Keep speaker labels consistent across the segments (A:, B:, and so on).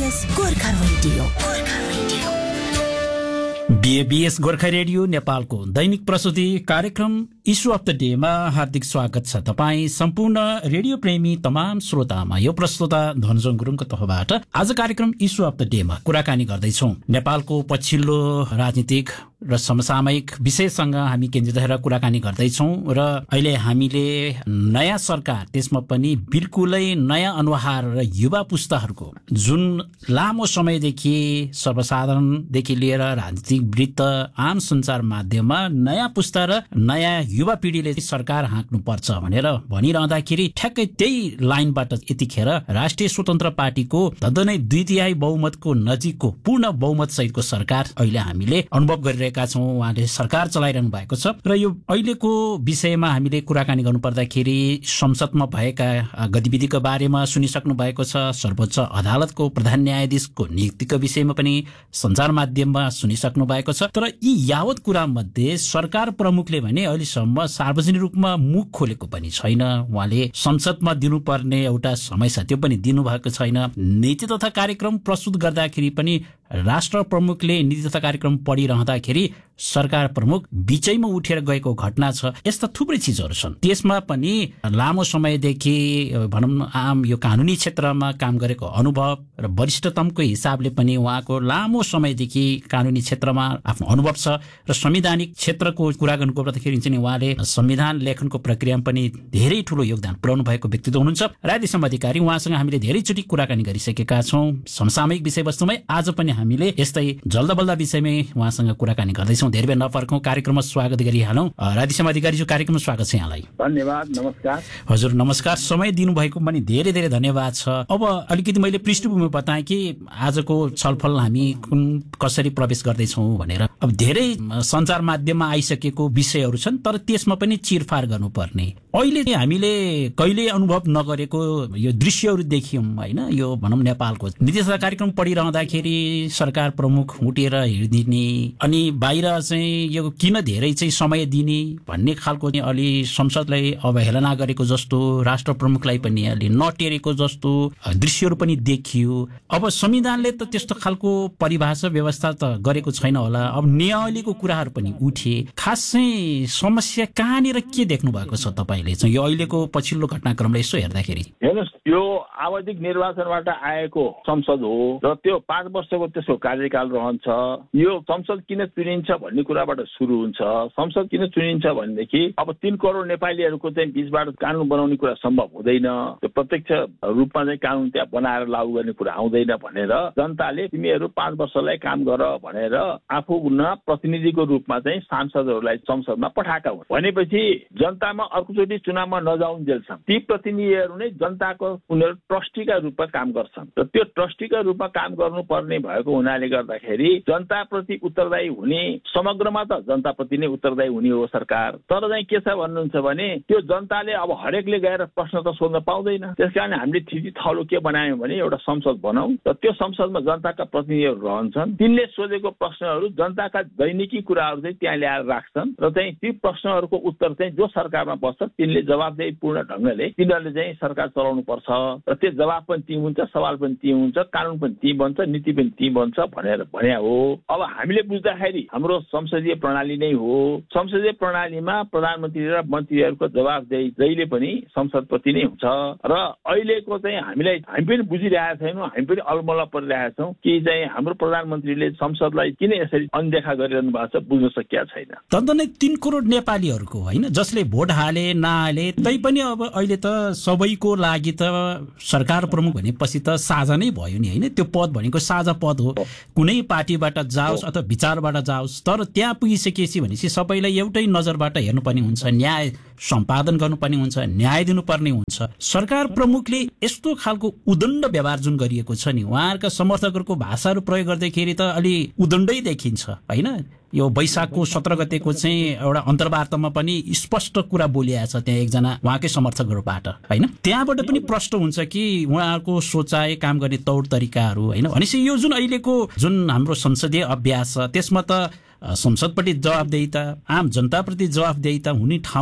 A: बीएबीएस Gorkha radio नेपालको दैनिक प्रस्तुति कार्यक्रम इस्यु अफ द डेमा हार्दिक स्वागत छ। तपाईँ सम्पूर्ण रेडियो प्रेमी तमाम श्रोतामा यो प्रस्तुता धनजोङ गुरुङको तर्फबाट आज कार्यक्रम इस्यु अफ द डेमा कुराकानी गर्दैछौँ। नेपालको पछिल्लो राजनीतिक र समसामयिक विषयसँग हामी केन्द्रित रहेर कुराकानी गर्दैछौँ र अहिले हामीले नयाँ सरकार, त्यसमा पनि बिल्कुलै नयाँ अनुहार र युवा पुस्ताहरूको जुन लामो समयदेखि सर्वसाधारणदेखि लिएर राजनीतिक वृत्त, आम सञ्चार माध्यममा नयाँ पुस्ता र नयाँ युवा पिँढीले सरकार हाँक्नु पर्छ भनेर भनिरहँदाखेरि ठ्याक्कै त्यही लाइनबाट यतिखेर राष्ट्रिय स्वतन्त्र पार्टीको धन्दै 2/3 बहुमतको नजिकको पूर्ण बहुमत सहितको सरकार अहिले हामीले अनुभव गरिरहेका छौँ। उहाँले सरकार चलाइरहनु भएको छ र यो अहिलेको विषयमा हामीले कुराकानी गर्नुपर्दाखेरि संसदमा भएका गतिविधिको बारेमा सुनिसक्नु भएको छ। सर्वोच्च अदालतको प्रधान न्यायाधीशको नियुक्तिको विषयमा पनि सञ्चार माध्यममा सुनिसक्नु भएको छ। तर यी यावत कुरा मध्ये सरकार प्रमुखले भने अहिलेसम्म सार्वजनिक रूपमा मुख खोलेको पनि छैन। उहाँले संसदमा दिनुपर्ने एउटा समय त्यो पनि दिनुभएको छैन। नीति तथा कार्यक्रम प्रस्तुत गर्दाखेरि पनि राष्ट्र प्रमुखले नीति तथा कार्यक्रम पढिरहँदाखेरि सरकार प्रमुख बीचैमा उठेर गएको घटना छ। यस्ता थुप्रै चिजहरू छन्। त्यसमा पनि लामो समयदेखि भनौँ आम यो कानुनी क्षेत्रमा काम गरेको अनुभव र वरिष्ठतमको हिसाबले पनि उहाँको लामो समयदेखि कानुनी क्षेत्रमा आफ्नो अनुभव छ र संवैधानिक क्षेत्रको कुरा गर्नुको पर्दाखेरि चाहिँ उहाँले संविधान लेखनको प्रक्रियामा पनि धेरै ठुलो योगदान पुर्याउनु भएको व्यक्तित्व हुनुहुन्छ। रायदेशम अधिकारी, उहाँसँग हामीले धेरैचोटि कुराकानी गरिसकेका छौँ समसामयिक विषयवस्तुमै। आज पनि हामीले यस्तै जल्दबल्दा विषयमै उहाँसँग कुराकानी गर्दैछौँ। धेरै बेर नपर्खौँ, कार्यक्रममा स्वागत गरिहालौँ। राधेश्याम अधिकारीज्यू, कार्यक्रममा स्वागत छ यहाँलाई।
B: धन्यवाद। नमस्कार।
A: हजुर नमस्कार। समय दिनुभएको पनि धेरै धेरै धन्यवाद छ। अब अलिकति मैले पृष्ठभूमि बताएँ कि आजको छलफल हामी कसरी प्रवेश गर्दैछौँ भनेर। अब धेरै सञ्चार माध्यममा आइसकेको विषयहरू छन्, तर त्यसमा पनि चिरफार गर्नुपर्ने अहिले हामीले कहिले अनुभव नगरेको यो दृश्यहरू देखियौँ होइन। यो भनौँ नेपालको नीति तथा कार्यक्रम पढिरहँदाखेरि सरकार प्रमुख उठेर हिँडिदिने अनि बाहिर चाहिँ यो किन धेरै चाहिँ समय दिने भन्ने खालको अलि संसदलाई अवहेलना गरेको जस्तो, राष्ट्र प्रमुखलाई पनि अलि नटेरेको जस्तो दृश्यहरू पनि देखियो। अब संविधानले त त्यस्तो खालको परिभाषा व्यवस्था त गरेको छैन होला। अब नियमको कुराहरू पनि उठे। खास चाहिँ समस्या कहाँनिर के देख्नु भएको छ तपाईँले चाहिँ यो अहिलेको पछिल्लो घटनाक्रमलाई यसो हेर्दाखेरि?
B: हेर्नुहोस्, यो आवधिक निर्वाचनबाट आएको संसद हो र त्यो 5 वर्षको त्यसको कार्यकाल रहन्छ। यो संसद किन चुनिन्छ भन्ने कुराबाट सुरु हुन्छ। संसद किन चुनिन्छ भनेदेखि अब 3 करोड नेपालीहरूको चाहिँ बीचबाट कानुन बनाउने कुरा सम्भव हुँदैन। त्यो प्रत्यक्ष रूपमा चाहिँ कानुन त्यहाँ बनाएर लागू गर्ने कुरा आउँदैन भनेर जनताले तिमीहरू 5 वर्षलाई काम गर भनेर आफू प्रतिनिधिको रूपमा चाहिँ सांसदहरूलाई संसदमा पठाएका हुन्। भनेपछि जनतामा अर्कोचोटि चुनावमा नजाउन्जेलसम्म ती प्रतिनिधिहरू नै जनताको उनीहरू ट्रस्टीका रूपमा काम गर्छन् र त्यो ट्रस्टीका रूपमा काम गर्नुपर्ने भएको हुनाले गर्दाखेरि जनताप्रति उत्तरदायी हुने, समग्रमा त जनताप्रति नै उत्तरदायी हुने हो सरकार। तर चाहिँ के छ भन्नुहुन्छ भने त्यो जनताले अब हरेकले गएर प्रश्न त सोध्न पाउँदैन। त्यसकारण हामीले थिची थलो के बनायौँ भने एउटा संसद बनाऊ र त्यो संसदमा जनताका प्रतिनिधिहरू रहन्छन्। तिनले सोधेको प्रश्नहरू, जनताका दैनिकी कुराहरू चाहिँ त्यहाँ ल्याएर राख्छन् र चाहिँ ती प्रश्नहरूको उत्तर चाहिँ जो सरकारमा बस्छ तिनले जवाबदेहीपूर्ण ढङ्गले तिनीहरूले चाहिँ सरकार चलाउनु पर्छ र त्यो जवाब पनि ती हुन्छ, सवाल पनि ती हुन्छ, कानुन पनि ती बन्छ, नीति पनि ती बन्छ भनेर भन्या हो। अब हामीले बुझ्दाखेरि हाम्रो संसदीय प्रणाली नै हो। संसदीय प्रणालीमा प्रधानमन्त्री र मन्त्रीहरूको जवाबदेही जहिले पनि संसदप्रति नै हुन्छ र अहिलेको चाहिँ हामी पनि बुझिरहेका छैनौँ, हामी पनि अलमल्ल परिरहेका छौँ कि चाहिँ हाम्रो प्रधानमन्त्रीले संसदलाई किन यसरी अनदेखा गरिरहनु भएको छ बुझ्न सकिया छैन।
A: तन्नै 3 करोड नेपालीहरूको होइन जसले भोट हाले नहाले तै पनि अब अहिले त सबैको लागि त सरकार प्रमुख भनेपछि त साझा नै भयो नि होइन। त्यो पद भनेको साझा पद हो, कुनै पार्टीबाट जाओस् अथवा विचारबाट जाओस्। तर त्यहाँ पुगिसकेपछि भनेपछि सबैलाई एउटै नजरबाट हेर्नुपर्ने हुन्छ, न्याय सम्पादन गर्नुपर्ने हुन्छ, न्याय दिनुपर्ने हुन्छ। सरकार प्रमुखले यस्तो खालको उदण्ड व्यवहार जुन गरिएको छ नि, उहाँहरूका समर्थकहरूको भाषाहरू प्रयोग गर्दाखेरि त अलि उदण्डै देखिन्छ होइन। यो वैशाखको 17 गतेको चाहिँ एउटा अन्तर्वार्तामा पनि स्पष्ट कुरा बोलिएको छ त्यहाँ एकजना उहाँकै समर्थकहरूबाट होइन। त्यहाँबाट पनि प्रश्न हुन्छ कि उहाँहरूको सोचाइ, काम गर्ने तौर तरिकाहरू होइन। भनेपछि यो जुन अहिलेको जुन हाम्रो संसदीय अभ्यास छ त्यसमा त संसदप्रति जवाबदेहिता, आम जनताप्रति जवाबदेहिता हुने ठाउँ हो।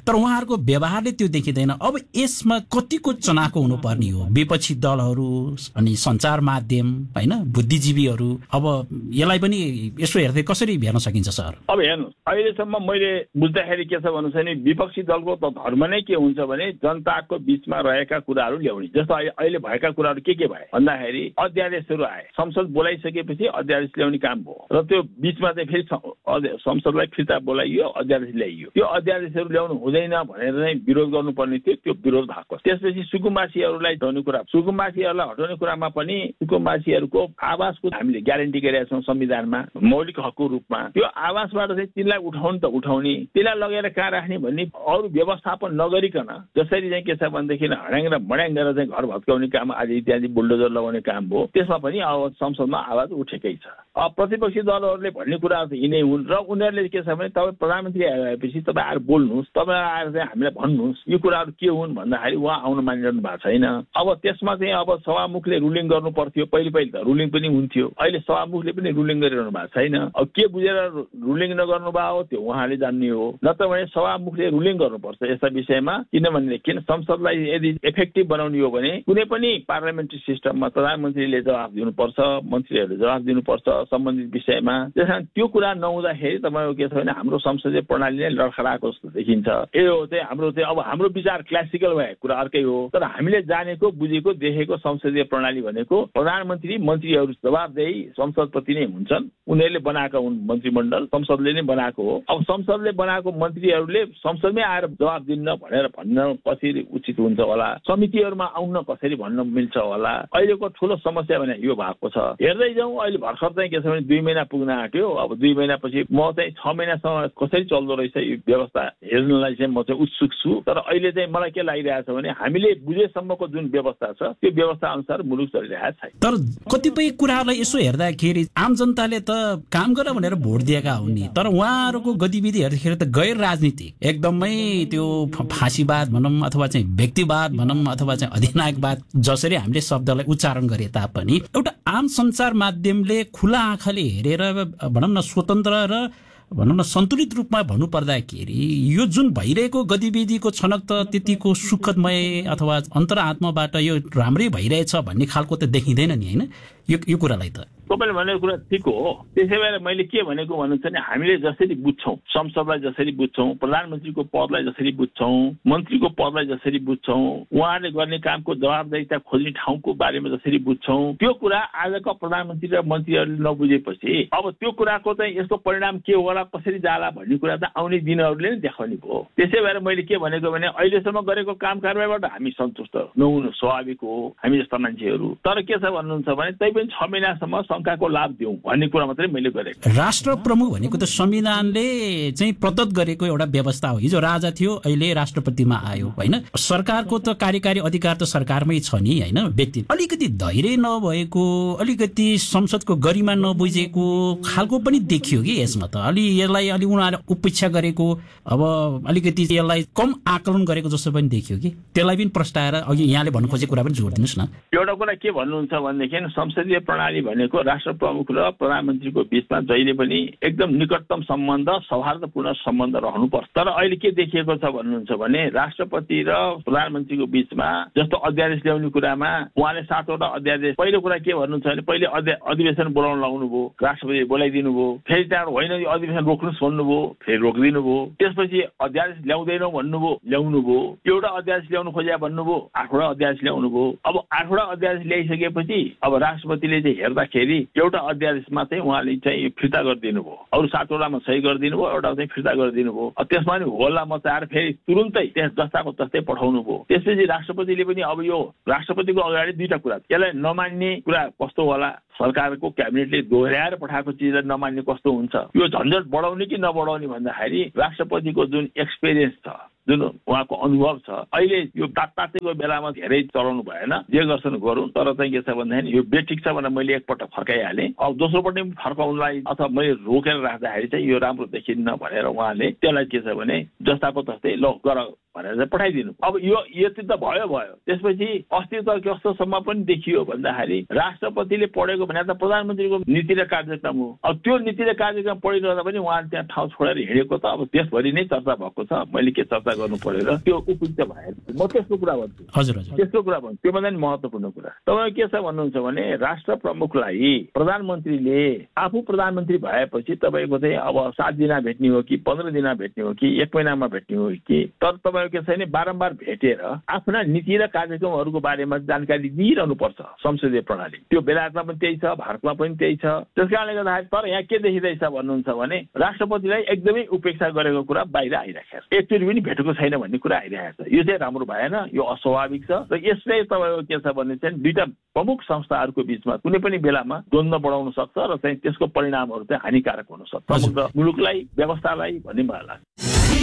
A: तर उहाँहरूको व्यवहारले त्यो देखिँदैन। अब यसमा कतिको चनाखो हुनुपर्ने हो विपक्षी दलहरू अनि सञ्चार माध्यम होइन बुद्धिजीवीहरू। अब यसलाई पनि यसो हेर्दै कसरी हेर्न सकिन्छ सर?
B: अब हेर्नु अहिलेसम्म मैले बुझ्दाखेरि के छ भन्नुहोस् भने विपक्षी दलको त धर्म नै के हुन्छ भने जनताको बीचमा रहेका कुराहरू ल्याउने। जस्तो अहिले भएका कुराहरू के भए भन्दाखेरि अध्यादेशहरू आए, संसद बोलाइसकेपछि अध्यादेश ल्याउने काम भयो र त्यो बीचमा चाहिँ फेरि संसदलाई फिर्ता बोलाइयो, अध्यादेश ल्याइयो। त्यो अध्यादेशहरू ल्याउनु हुँदैन भनेर चाहिँ विरोध गर्नुपर्ने थियो, त्यो विरोध भएको। त्यसपछि सुकुम्बासीहरूलाई हटाउने कुरा, सुकुम्बासीहरूलाई हटाउने कुरामा पनि सुकुम्बासीहरूको आवासको हामीले ग्यारेन्टी गरेका छौँ संविधानमा मौलिक हकको रूपमा। त्यो आवासबाट चाहिँ तिनलाई उठाउनु त उठाउने, त्यसलाई लगेर कहाँ राख्ने भन्ने अरू व्यवस्थापन नगरिकन जसरी चाहिँ के छ भनेदेखि हड्याङ र मड्याङ गरेर चाहिँ घर भत्काउने काम आदि इत्यादि बुलडोजर लगाउने काम भयो। त्यसमा पनि अब संसदमा आवाज उठेकै छ। अब प्रतिपक्षी दलहरूले भन्ने कुराहरू त यिनै हुन् र उनीहरूले के छ भने तपाईँ प्रधानमन्त्री आएपछि तपाईँ आएर बोल्नुहोस्, तपाईँ आएर चाहिँ हामीलाई भन्नुहोस् यो कुराहरू के हुन् भन्दाखेरि उहाँ आउन मानिरहनु भएको छैन। अब त्यसमा चाहिँ अब सभामुखले रुलिङ गर्नु पर्थ्यो, पहिले त रुलिङ पनि हुन्थ्यो, अहिले सभामुखले पनि रुलिङ गरिरहनु भएको छैन। अब के बुझेर रुलिङ नगर्नु भयो त्यो उहाँले जान्ने हो, नत्र भने सभामुखले रुलिङ गर्नुपर्छ यस्ता विषयमा। किन संसदलाई यदि इफेक्टिभ बनाउने हो भने कुनै पनि पार्लियामेन्ट्री सिस्टममा प्रधानमन्त्रीले जवाफ दिनुपर्छ, मन्त्रीहरूले जवाफ दिनुपर्छ सम्बन्धित विषयमा। त्यस कारण त्यो कुरा नहुँदाखेरि तपाईँको के छ भने हाम्रो संसदीय प्रणाली नै लडखडाएको जस्तो देखिन्छ। यो चाहिँ हाम्रो विचार क्लासिकल भएको कुरा अर्कै हो, तर हामीले जानेको बुझेको देखेको संसदीय प्रणाली भनेको प्रधानमन्त्री मन्त्रीहरू जवाफदेही संसदप्रति नै हुन्छन्। उनीहरूले बनाएका हुन् मन्त्रीमण्डल, संसदले नै बनाएको हो। अब संसदले बनाएको मन्त्रीहरूले संसदमै आएर जवाफ दिन्न भनेर भन्न कसरी उचित हुन्छ होला, समितिहरूमा आउन कसरी भन्न मिल्छ होला। अहिलेको ठुलो समस्या भने यो भएको छ। हेर्दै जाउँ अहिले भर्खर चाहिँ के छ भने 2 महिना पुग्न आँट्यो। अब 2 महिनापछि म चाहिँ 6 महिनासम्म कसरी चल्दो रहेछ यो व्यवस्था हेर्नलाई चाहिँ म चाहिँ उत्सुक छु। तर अहिले चाहिँ मलाई के लागिरहेछ भने हामीले बुझेसम्मको जुन व्यवस्था छ त्यो व्यवस्था अनुसार मुलुक चलिरहेको छैन।
A: तर कतिपय कुराहरूलाई यसो हेर्दाखेरि आम जनताले त काम गर भनेर भोट दिएका हुन् नि, तर उहाँहरूको गतिविधि हेर्दाखेरि त गैर राजनीतिक एकदमै त्यो फाँसीवाद भनौँ अथवा चाहिँ व्यक्तिवाद भनौँ अथवा चाहिँ अधिनायकवाद जसरी हामीले शब्दलाई उच्चारण गरे तापनि एउटा आम सञ्चार माध्यमले खुला आँखाले हेरेर भनौँ न स्वतन्त्र र भनौँ न सन्तुलित रूपमा भन्नुपर्दाखेरि यो जुन भइरहेको गतिविधिको छनक त त्यतिको सुखदमय अथवा अन्तरआत्माबाट यो राम्रै भइरहेछ भन्ने खालको त देखिँदैन नि होइन यो कुरालाई त।
B: तपाईँले भनेको कुरा ठिक हो। त्यसै भएर मैले के भनेको भन्नुहुन्छ भने हामीले जसरी बुझ्छौँ, संसदलाई जसरी बुझ्छौँ, प्रधानमन्त्रीको पदलाई जसरी बुझ्छौँ, मन्त्रीको पदलाई जसरी बुझ्छौँ, उहाँले गर्ने कामको जवाबदेहिता खोज्ने ठाउँको बारेमा जसरी बुझ्छौँ, त्यो कुरा आजका प्रधानमन्त्री र मन्त्रीहरूले नबुझेपछि अब त्यो कुराको चाहिँ यसको परिणाम के होला, कसरी जाला भन्ने कुरा त आउने दिनहरूले नै देखाउने भयो। त्यसै भएर मैले के भनेको भने अहिलेसम्म गरेको काम कारबाहीबाट हामी सन्तुष्ट नहुनु स्वाभाविक हो हामी जस्ता मान्छेहरू। तर के छ भन्नुहुन्छ भने तैपनि 6 महिनासम्म शङ्काको लाभ दिउँ भन्ने कुरा मात्रै मैले गरेको।
A: राष्ट्र प्रमुख भनेको त संविधानले चाहिँ प्रदत्त गरेको एउटा व्यवस्था हो। हिजो राजा थियो अहिले राष्ट्रपतिमा आयो होइन। सरकारको त कार्यकारी अधिकार त सरकारमै छ नि होइन। व्यक्ति अलिकति धैर्य नभएको, अलिकति संसदको गरिमा नबुझेको खालको पनि देखियो कि यसमा त। यसलाई अलि उनीहरूले उपेक्षा गरेको, अब अलिकति यसलाई कम आकलन गरेको जस्तो पनि देखियो कि। त्यसलाई पनि प्रस्ताएर अघि यहाँले भन्नु खोजेको कुरा पनि जोडिदिनुहोस् न।
B: एउटा कुरा के भन्नुहुन्छ भनेदेखि संसदीय प्रणाली भनेको राष्ट्र प्रमुख र प्रधानमन्त्रीको बीचमा जहिले पनि एकदम निकटतम सम्बन्ध, सौहार्दपूर्ण सम्बन्ध रहनुपर्छ। तर अहिले के देखिएको छ भन्नुहुन्छ भने राष्ट्रपति र प्रधानमन्त्रीको बीचमा जस्तो अध्यादेश ल्याउने कुरामा उहाँले 7 वटा अध्यादेश, पहिलो कुरा के भन्नुहुन्छ भने पहिले अधिवेशन बोलाउन लाउनु भयो, राष्ट्रपतिले बोलाइदिनु भयो, फेरि त्यहाँबाट होइन यो अधिवेशन रोक्नुहोस् भन्नुभयो, फेरि रोकिदिनु भयो। त्यसपछि अध्यादेश ल्याउँदैनौ भन्नुभयो, ल्याउनु भयो। एउटा अध्यादेश ल्याउनु खोज्या भन्नुभयो, 8 वटा अध्यादेश ल्याउनु भयो। अब 8 वटा अध्यादेश ल्याइसकेपछि अब राष्ट्रपतिले चाहिँ हेर्दाखेरि एउटा अध्यादेशमा चाहिँ उहाँले चाहिँ फिर्ता गरिदिनु भयो, अरू 7 वटामा सही गरिदिनु भयो, एउटा चाहिँ फिर्ता गरिदिनु भयो। त्यसमा पनि होल्ला मचाएर फेरि तुरुन्तै त्यस जस्ताको तस्तै पठाउनु भयो। त्यसपछि राष्ट्रपतिले पनि अब यो राष्ट्रपतिको अगाडि 2टा कुरा, यसलाई नमान्ने कुरा कस्तो होला, सरकारको क्याबिनेटले दोहोऱ्याएर पठाएको चिजलाई नमान्ने कस्तो हुन्छ, यो झन्झट बढाउने कि नबढाउने भन्दाखेरि राष्ट्रपतिको जुन एक्सपिरियन्स छ, जुन उहाँको अनुभव छ, अहिले यो तात्तातेको बेलामा धेरै चलाउनु भएन, जे गर्छन् गरौँ। तर चाहिँ के छ भन्दाखेरि यो बेठिक छ भनेर मैले एकपल्ट फर्काइहालेँ, अब दोस्रोपल्ट पनि फर्काउनलाई अथवा मैले रोकेर राख्दाखेरि चाहिँ यो राम्रो देखिन्न भनेर उहाँले त्यसलाई के छ भने जस्ताको तस्तै ल गर भनेर चाहिँ पठाइदिनु। अब यो यति त भयो। त्यसपछि अस्ति त कस्तोसम्म पनि देखियो भन्दाखेरि राष्ट्रपतिले पढेको भने त प्रधानमन्त्रीको नीति र कार्यक्रम हो। अब त्यो नीति र कार्यक्रम पढिरहँदा पनि उहाँले त्यहाँ ठाउँ छोडेर हिँडेको त अब देशभरि नै चर्चा भएको छ। मैले के चर्चा व्यवस्था गर्नु पर्यो र त्यो उपयुक्त भएन। म त्यसको कुरा भन्छु।
A: हजुर हजुर
B: त्यसको कुरा भन्छु। त्योभन्दा नि महत्त्वपूर्ण कुरा तपाईँ के छ भन्नुहुन्छ भने राष्ट्र प्रमुखलाई प्रधानमन्त्रीले आफू प्रधानमन्त्री भएपछि तपाईँको चाहिँ अब 7 दिन भेट्ने हो कि 15 दिन भेट्ने हो कि 1 महिनामा भेट्ने हो कि, तर तपाईँको के छ भने बारम्बार भेटेर आफ्ना नीति र कार्यक्रमहरूको बारेमा जानकारी दिइरहनु पर्छ संसदीय प्रणाली। त्यो बेलायतमा पनि त्यही छ, भारतमा पनि त्यही छ। त्यस कारणले गर्दाखेरि तर यहाँ के देखिँदैछ भन्नुहुन्छ भने राष्ट्रपतिलाई एकदमै उपेक्षा गरेको कुरा बाहिर आइरहेको छ। एकचोटि पनि भेटेको छैन भन्ने कुरा आइरहेको छ। यो चाहिँ राम्रो भएन, यो अस्वाभाविक छ र यसले तपाईँको के छ भने चाहिँ दुईटा प्रमुख संस्थाहरूको बीचमा कुनै पनि बेलामा द्वन्द्व बढाउन सक्छ र चाहिँ त्यसको परिणामहरू चाहिँ हानिकारक हुन सक्छ मुलुकलाई, व्यवस्थालाई भन्ने मलाई लाग्छ।